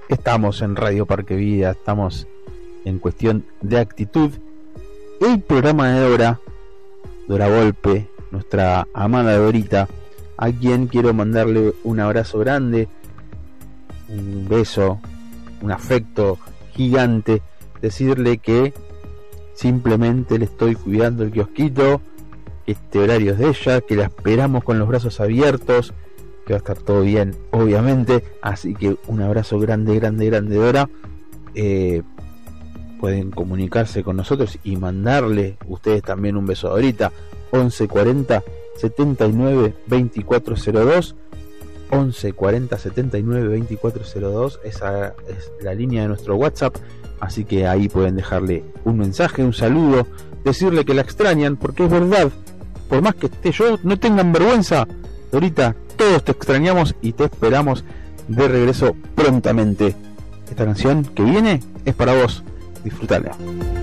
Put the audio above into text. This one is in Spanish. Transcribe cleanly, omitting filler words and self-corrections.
Estamos en Radio Parque Vida, estamos en Cuestión de Actitud, el programa de Dora Volpe, nuestra amada Dorita, a quien quiero mandarle un abrazo grande, un beso, un afecto gigante, decirle que simplemente le estoy cuidando el kiosquito, que este horario es de ella, que la esperamos con los brazos abiertos, que va a estar todo bien, obviamente. Así que un abrazo grande, Dora. Pueden comunicarse con nosotros y mandarle ustedes también un beso a Dorita. 1140 79 2402, 1140 79 2402, esa es la línea de nuestro WhatsApp. Así que ahí pueden dejarle un mensaje, un saludo, decirle que la extrañan, porque es verdad, por más que esté yo, no tengan vergüenza, Dorita, todos te extrañamos y te esperamos de regreso prontamente. Esta canción que viene es para vos, disfrutala.